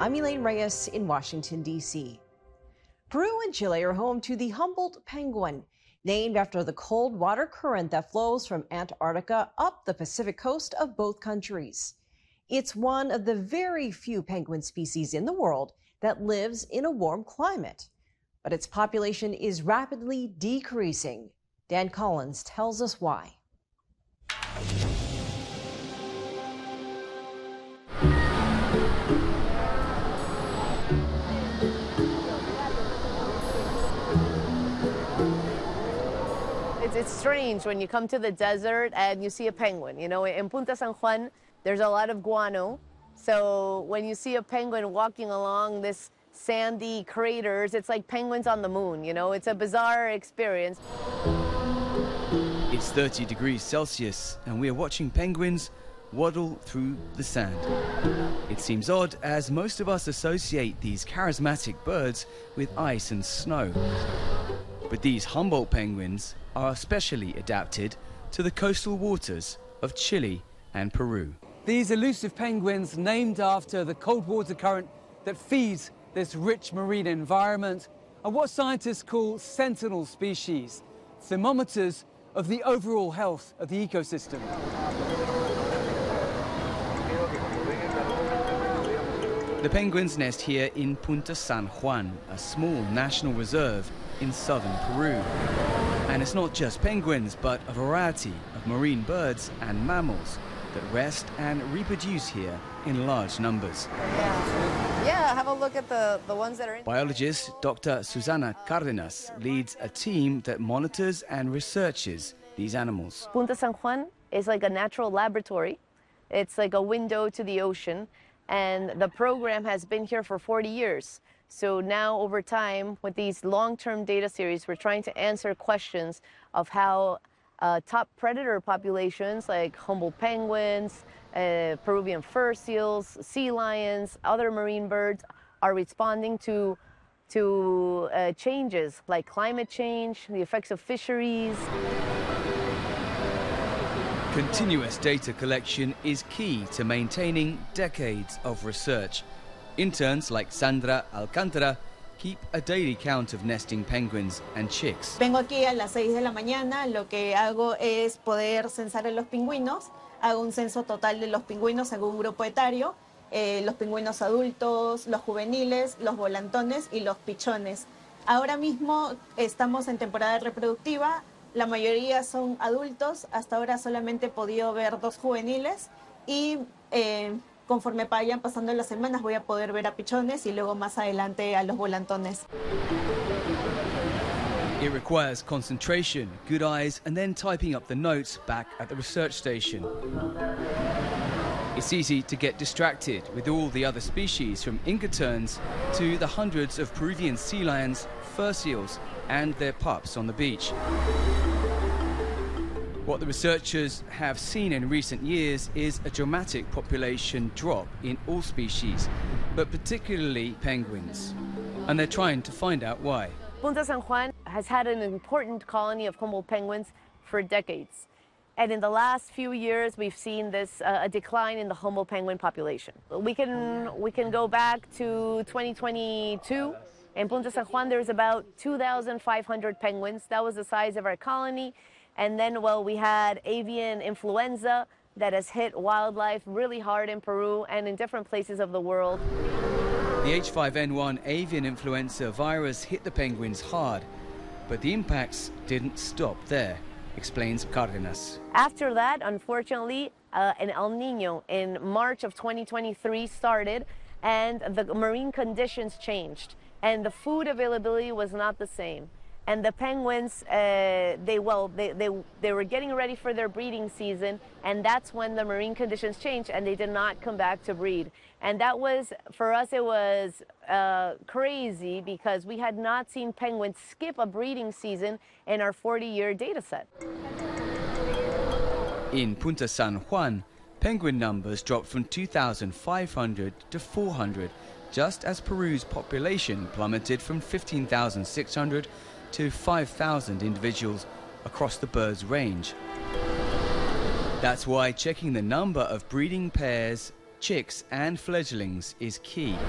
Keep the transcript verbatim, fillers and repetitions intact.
I'm Elaine Reyes in Washington, D C Peru and Chile are home to the Humboldt penguin, named after the cold water current that flows from Antarctica up the Pacific coast of both countries. It's one of the very few penguin species in the world that lives in a warm climate, but its population is rapidly decreasing. Dan Collins tells us why. It's, it's strange when you come to the desert and you see a penguin. You know, in Punta San Juan, there's a lot of guano. So when you see a penguin walking along this sandy craters, it's like penguins on the moon. You know, it's a bizarre experience. It's thirty degrees Celsius, and we are watching penguins waddle through the sand. It seems odd, as most of us associate these charismatic birds with ice and snow. But these Humboldt penguins are especially adapted to the coastal waters of Chile and Peru. These elusive penguins, named after the cold water current that feeds this rich marine environment, are what scientists call sentinel species, thermometers of the overall health of the ecosystem. The penguins nest here in Punta San Juan, a small national reserve in southern Peru. And it's not just penguins, but a variety of marine birds and mammals that rest and reproduce here in large numbers. Yeah, yeah, have a look at the, the ones that are in. Biologist Doctor Susana Cardenas leads a team that monitors and researches these animals. Punta San Juan is like a natural laboratory. It's like a window to the ocean. And the program has been here for forty years. So now, over time, with these long-term data series, we're trying to answer questions of how uh, top predator populations like Humboldt penguins, uh, Peruvian fur seals, sea lions, other marine birds are responding to, to uh, changes like climate change, the effects of fisheries. Continuous data collection is key to maintaining decades of research. Interns like Sandra Alcántara keep a daily count of nesting penguins and chicks. Vengo aquí a las seis de la mañana, lo que hago es poder censar a los pingüinos. Hago un censo total de los pingüinos según grupo etario, eh, los pingüinos adultos, los juveniles, los volantones y los pichones. Ahora mismo estamos en temporada reproductiva. La mayoría son adultos, hasta ahora solamente he podido ver dos juveniles y eh, conforme vayan pasando las semanas voy a poder ver a pichones y luego más adelante a los volantones. It requires concentration, good eyes, and then typing up the notes back at the research station. It's easy to get distracted with all the other species, from Inca terns to the hundreds of Peruvian sea lions, fur seals, and their pups on the beach. What the researchers have seen in recent years is a dramatic population drop in all species, but particularly penguins. And they're trying to find out why. Punta San Juan has had an important colony of Humboldt penguins for decades. And in the last few years, we've seen this uh, a decline in the Humboldt penguin population. We can, we can go back to twenty twenty-two. In Punta San Juan, there's about two thousand five hundred penguins. That was the size of our colony. And then, well, we had avian influenza that has hit wildlife really hard in Peru and in different places of the world. The H five N one avian influenza virus hit the penguins hard, but the impacts didn't stop there, explains Cardenas. After that, unfortunately, uh, an El Nino in March of twenty twenty-three started, and the marine conditions changed, and the food availability was not the same. And the penguins, uh, they well, they, they they were getting ready for their breeding season, and that's when the marine conditions changed, and they did not come back to breed. And that was, for us, it was uh, crazy, because we had not seen penguins skip a breeding season in our forty-year data set. In Punta San Juan, penguin numbers dropped from two thousand five hundred to four hundred, just as Peru's population plummeted from fifteen thousand six hundred to five thousand individuals across the bird's range. That's why checking the number of breeding pairs, chicks and fledglings is key.